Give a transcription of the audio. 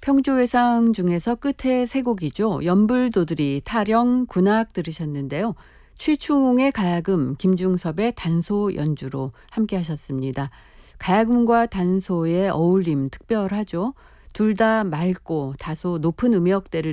평조회상 중에서 끝에 세 곡이죠. 연불도들이 타령 군악 들으셨는데요. 취충웅의 가야금, 김중섭의 단소 연주로 함께 하셨습니다. 가야금과 단소의 어울림 특별하죠. 둘 다 맑고 다소 높은 음역대를